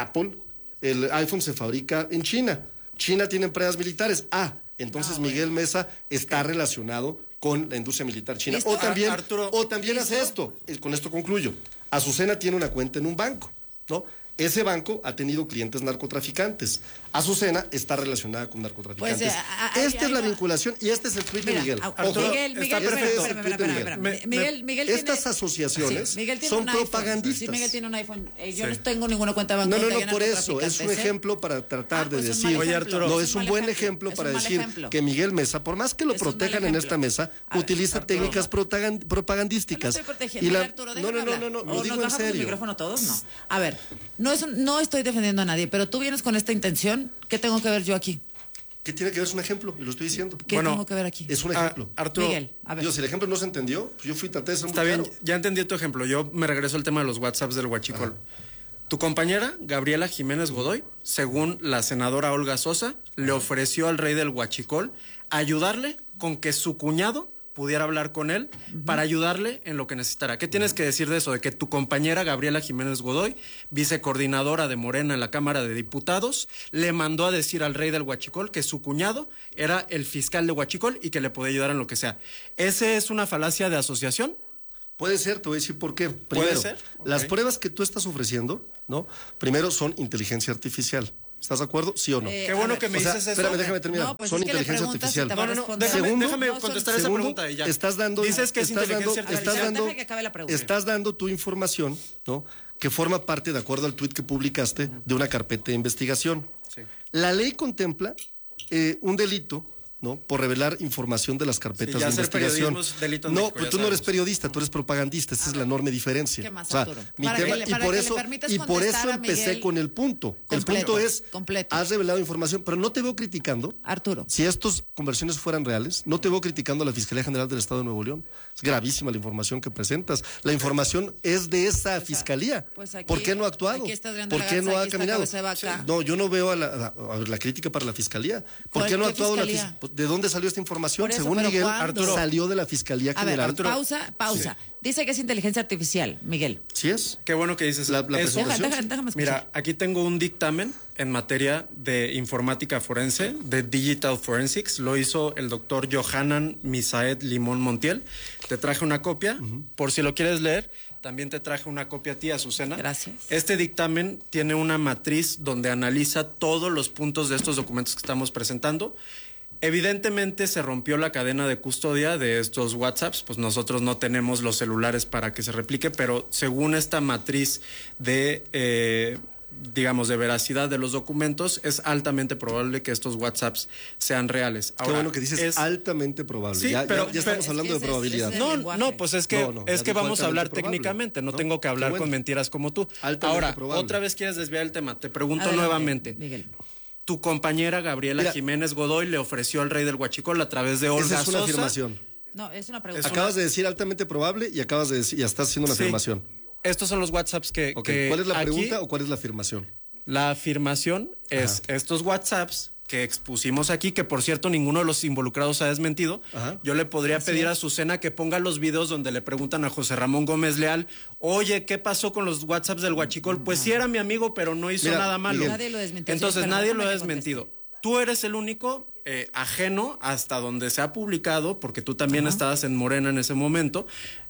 iPhone se fabrica en China. China tiene empresas militares. Entonces Miguel Mesa está relacionado con la industria militar china. ¿Listo? O también hace esto. Con esto concluyo. Azucena tiene una cuenta en un banco, ¿no? Ese banco ha tenido clientes narcotraficantes. Azucena está relacionada con narcotraficantes. Esta es la vinculación y este es el tweet de Miguel. Miguel, estas asociaciones son propagandistas. Sí, Miguel tiene un iPhone. Yo no tengo ninguna cuenta bancaria. No, por eso. Es un ejemplo para tratar de decir. Oye, Arturo. No, es un buen ejemplo para decir que Miguel Mesa, por más que lo protejan en esta mesa, utiliza técnicas propagandísticas. No estoy protegiendo, Arturo. No, lo digo en serio. ¿El micrófono todos? No. A ver, no estoy defendiendo a nadie, pero tú vienes con esta intención. ¿Qué tengo que ver yo aquí? ¿Qué tiene que ver? Es un ejemplo, y lo estoy diciendo. ¿Qué tengo que ver aquí? Es un ejemplo. Arturo, Miguel, a ver. Si el ejemplo no se entendió, pues yo traté de ser muy claro. Está bien, claro. ya entendí tu ejemplo. Yo me regreso al tema de los WhatsApps del Huachicol. Tu compañera, Gabriela Jiménez Godoy, según la senadora Olga Sosa, le ofreció al rey del Huachicol ayudarle con que su cuñado pudiera hablar con él para ayudarle en lo que necesitara. ¿Qué tienes que decir de eso? De que tu compañera Gabriela Jiménez Godoy, vicecoordinadora de Morena en la Cámara de Diputados, le mandó a decir al rey del Huachicol que su cuñado era el fiscal de Huachicol y que le podía ayudar en lo que sea. ¿Ese es una falacia de asociación? Puede ser, te voy a decir por qué. ¿Puede Primero, ser? las Ok. pruebas que tú estás ofreciendo, ¿no? Primero son inteligencia artificial. ¿Estás de acuerdo? ¿Sí o no? Qué bueno que me dices eso. Espérame, déjame terminar. No, pues son es que le inteligencia preguntas y artificial. te va a responder. Déjame contestar esa segundo, pregunta y ya. Estás dando, Dices que es inteligencia artificial. Deja que acabe la pregunta. Estás dando tu información, ¿no? Que forma parte, de acuerdo al tuit que publicaste, de una carpeta de investigación. Sí. La ley contempla un delito, ¿no? Por revelar información de las carpetas Sí, ya de hacer investigación. periodismo es delito en No, México, pero ya tú no eres sabemos. periodista, tú eres propagandista, esa es la enorme diferencia. ¿Qué más, O sea, Arturo? mi Para tema, que le- y para por que le eso, permitas y por contestar eso a empecé Miguel. con el punto. El Completo, punto es, completo. has revelado información, pero no te veo criticando. Arturo. Si estas conversiones fueran reales, no te veo criticando a la Fiscalía General del Estado de Nuevo León. Es gravísima la información que presentas. La información es de esa fiscalía. pues aquí- ¿Por qué no ha actuado? aquí está Adrián ¿Por de la qué Garza, no ha aquí está caminado? Cabeza de Vaca. No, yo no veo a la crítica para la Fiscalía. ¿Por ¿Cuál- qué no ha qué actuado fiscalía? ¿De dónde salió esta información? Por eso, Según pero Miguel, ¿cuándo? salió de la Fiscalía A ver, General. pausa. Dice que es inteligencia artificial, Miguel. ¿Sí es? Qué bueno que dices La eso. presentación. Déjame escuchar. Mira, aquí tengo un dictamen en materia de informática forense, de Digital Forensics. Lo hizo el doctor Johanan Misaed Limón Montiel. Te traje una copia, por si lo quieres leer. También te traje una copia a ti, Azucena. Gracias. Este dictamen tiene una matriz donde analiza todos los puntos de estos documentos que estamos presentando. Evidentemente se rompió la cadena de custodia de estos WhatsApps, pues nosotros no tenemos los celulares para que se replique, pero según esta matriz de, digamos, de veracidad de los documentos, es altamente probable que estos WhatsApps sean reales. Qué bueno que dices altamente probable. Sí, ya pero estamos hablando de probabilidad. No, pues es que, No, es ya que dijo vamos a hablar altamente probable. técnicamente, no ¿No? tengo que hablar Qué bueno. con mentiras como tú. Altamente Ahora, probable. otra vez quieres desviar el tema. Te pregunto Adelante, nuevamente. Miguel. Tu compañera Gabriela Mira. Jiménez Godoy le ofreció al rey del Huachicol a través de Olga Esa es una Sosa. afirmación. No, es una pregunta. Acabas de decir altamente probable y acabas de decir, ya estás haciendo una Sí. afirmación. Estos son los WhatsApps que... Ok, que ¿cuál es la aquí, pregunta o cuál es la afirmación? La afirmación es estos WhatsApps que expusimos aquí, que por cierto ninguno de los involucrados ha desmentido. Ajá. Yo le podría Así pedir es. a Azucena que ponga los videos donde le preguntan a José Ramón Gómez Leal, oye, ¿qué pasó con los WhatsApps del Huachicol? Pues sí era mi amigo, pero no hizo Mira, nada malo. Miguel. Nadie lo desmintió. Entonces Sí, nadie perdóname lo ha que conteste. desmentido. Tú eres el único ajeno hasta donde se ha publicado, porque tú también estabas en Morena en ese momento.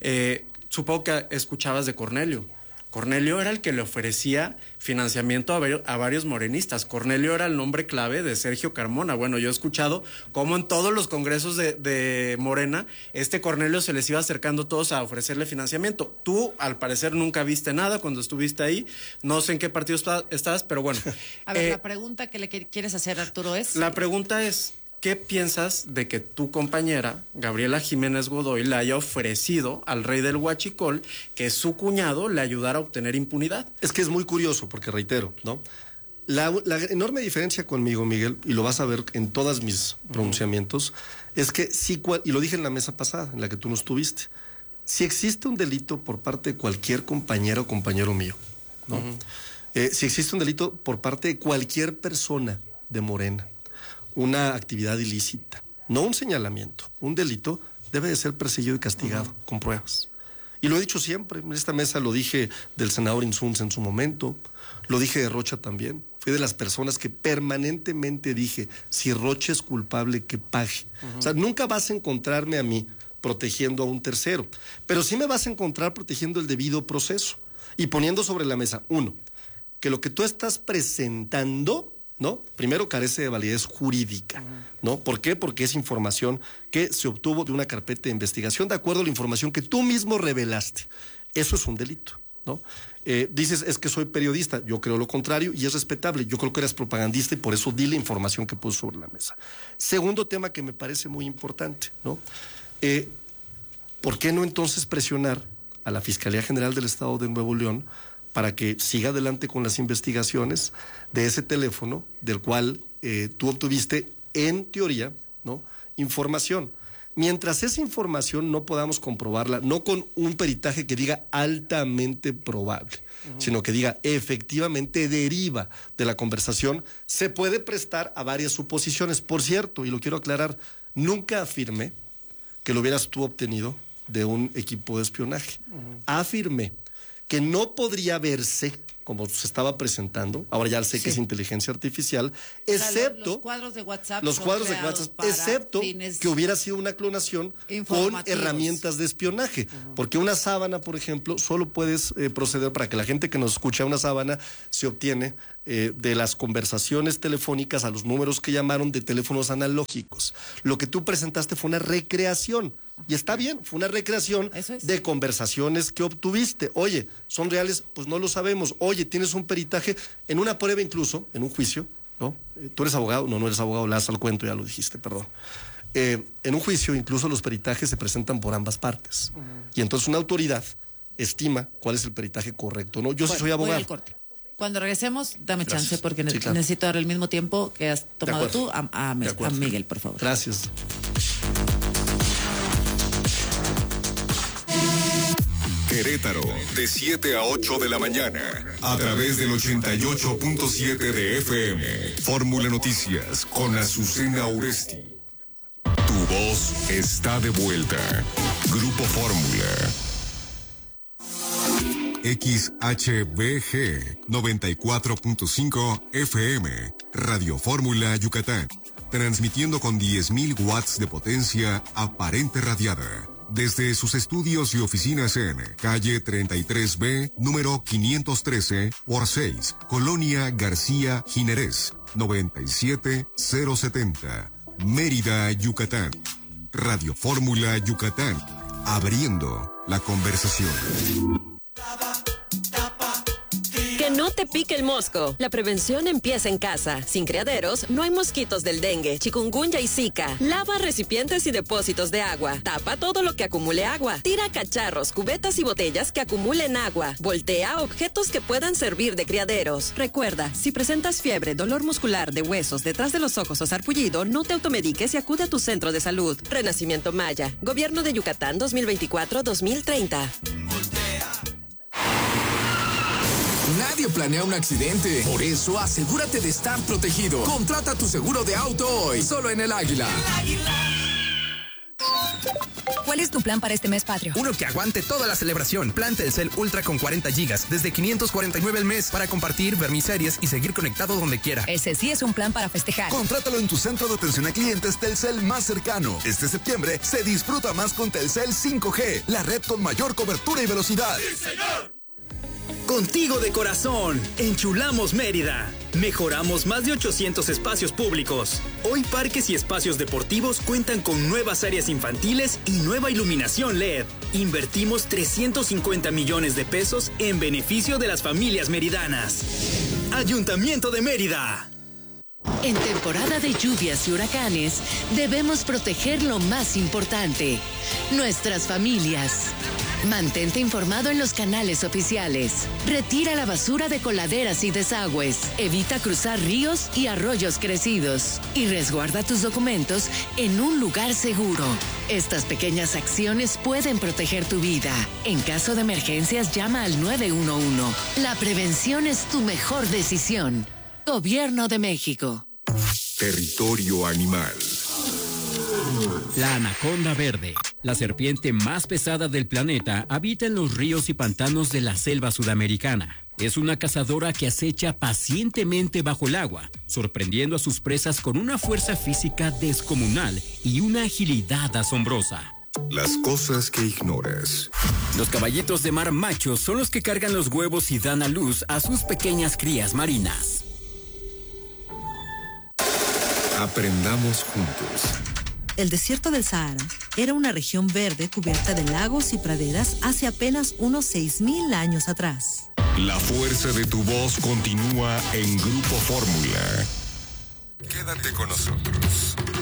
Supongo que escuchabas de Cornelio. Cornelio era el que le ofrecía financiamiento a varios morenistas. Cornelio era el nombre clave de Sergio Carmona. Bueno, yo he escuchado cómo en todos los congresos de Morena, este Cornelio se les iba acercando todos a ofrecerle financiamiento. Tú, al parecer, nunca viste nada cuando estuviste ahí. No sé en qué partido estabas, pero bueno. A ver, la pregunta que le quieres hacer, Arturo, es... La pregunta es, ¿qué piensas de que tu compañera, Gabriela Jiménez Godoy, le haya ofrecido al rey del Huachicol que su cuñado le ayudara a obtener impunidad? Es que es muy curioso, porque reitero, ¿no? La enorme diferencia conmigo, Miguel, y lo vas a ver en todos mis pronunciamientos, es que sí, y lo dije en la mesa pasada, en la que tú no estuviste, si existe un delito por parte de cualquier compañera o compañero mío, ¿no? Si existe un delito por parte de cualquier persona de Morena, una actividad ilícita, no un señalamiento, un delito, debe de ser perseguido y castigado con pruebas. Y lo he dicho siempre, en esta mesa lo dije del senador Insunza en su momento, lo dije de Rocha también. Fui de las personas que permanentemente dije, si Rocha es culpable, que pague. O sea, nunca vas a encontrarme a mí protegiendo a un tercero, pero sí me vas a encontrar protegiendo el debido proceso y poniendo sobre la mesa, uno, que lo que tú estás presentando, ¿no? Primero carece de validez jurídica, ¿no? ¿Por qué? Porque es información que se obtuvo de una carpeta de investigación de acuerdo a la información que tú mismo revelaste. Eso es un delito, ¿no? Dices, es que soy periodista. Yo creo lo contrario y es respetable. Yo creo que eres propagandista y por eso di la información que puse sobre la mesa. Segundo tema que me parece muy importante, ¿no? ¿Por qué no entonces presionar a la Fiscalía General del Estado de Nuevo León para que siga adelante con las investigaciones de ese teléfono del cual tú obtuviste, en teoría, ¿no?, información? Mientras esa información no podamos comprobarla, no con un peritaje que diga altamente probable, sino que diga efectivamente deriva de la conversación, se puede prestar a varias suposiciones. Por cierto, y lo quiero aclarar, nunca afirmé que lo hubieras tú obtenido de un equipo de espionaje. Afirmé que no podría verse como se estaba presentando, ahora ya sé que es inteligencia artificial, excepto los cuadros de WhatsApp, excepto que hubiera sido una clonación con herramientas de espionaje, porque una sábana, por ejemplo, solo puedes proceder para que la gente que nos escucha, una sábana se obtiene de las conversaciones telefónicas a los números que llamaron de teléfonos analógicos. Lo que tú presentaste fue una recreación. Y está bien, fue una recreación de conversaciones que obtuviste. Oye, ¿son reales? Pues no lo sabemos. Oye, tienes un peritaje en una prueba incluso, en un juicio, ¿no? ¿Tú eres abogado? No, no eres abogado, las al cuento, ya lo dijiste, perdón. En un juicio incluso los peritajes se presentan por ambas partes. Y entonces una autoridad estima cuál es el peritaje correcto, ¿no? Yo sí soy abogado. Voy al corte. Cuando regresemos, dame chance porque necesito dar el mismo tiempo que has tomado tú a Miguel, por favor. Gracias. Querétaro, de 7 a 8 de la mañana, a través del 88.7 de FM. Fórmula Noticias con Azucena Uresti. Tu voz está de vuelta. Grupo Fórmula. XHBG 94.5 FM. Radio Fórmula Yucatán. Transmitiendo con 10.000 watts de potencia aparente radiada. Desde sus estudios y oficinas en calle 33B, número 513 por 6, Colonia García Jiménez, 97070, Mérida, Yucatán. Radio Fórmula Yucatán, abriendo la conversación. Que no te pique el mosco. La prevención empieza en casa. Sin criaderos, no hay mosquitos del dengue, chikungunya y zika. Lava recipientes y depósitos de agua. Tapa todo lo que acumule agua. Tira cacharros, cubetas y botellas que acumulen agua. Voltea objetos que puedan servir de criaderos. Recuerda, si presentas fiebre, dolor muscular de huesos, detrás de los ojos o sarpullido, no te automediques y acude a tu centro de salud. Renacimiento Maya. Gobierno de Yucatán 2024-2030. Nadie planea un accidente. Por eso, asegúrate de estar protegido. Contrata tu seguro de auto hoy, solo en El Águila. ¿Cuál es tu plan para este mes patrio? Uno que aguante toda la celebración. Plan Telcel Ultra con 40 gigas, desde 549 al mes, para compartir, ver mis series y seguir conectado donde quiera. Ese sí es un plan para festejar. Contrátalo en tu centro de atención a clientes Telcel más cercano. Este septiembre se disfruta más con Telcel 5G, la red con mayor cobertura y velocidad. ¡Sí, señor! Contigo de corazón, enchulamos Mérida. Mejoramos más de 800 espacios públicos. Hoy parques y espacios deportivos cuentan con nuevas áreas infantiles y nueva iluminación LED. Invertimos 350 millones de pesos en beneficio de las familias meridanas. Ayuntamiento de Mérida. En temporada de lluvias y huracanes, debemos proteger lo más importante, nuestras familias. Mantente informado en los canales oficiales. Retira la basura de coladeras y desagües. Evita cruzar ríos y arroyos crecidos. Y resguarda tus documentos en un lugar seguro. Estas pequeñas acciones pueden proteger tu vida. En caso de emergencias, llama al 911. La prevención es tu mejor decisión. Gobierno de México. Territorio animal. La anaconda verde, la serpiente más pesada del planeta, habita en los ríos y pantanos de la selva sudamericana. Es una cazadora que acecha pacientemente bajo el agua, sorprendiendo a sus presas con una fuerza física descomunal y una agilidad asombrosa. Las cosas que ignoras. Los caballitos de mar machos son los que cargan los huevos y dan a luz a sus pequeñas crías marinas. Aprendamos juntos. El desierto del Sahara era una región verde cubierta de lagos y praderas hace apenas unos 6,000 años atrás. La fuerza de tu voz continúa en Grupo Fórmula. Quédate con nosotros.